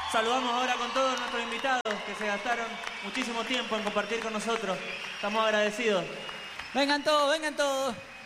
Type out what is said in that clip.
Saludamos ahora con todos nuestros invitados que se gastaron muchísimo tiempo en compartir con nosotros. Estamos agradecidos. Vengan todos, vengan todos.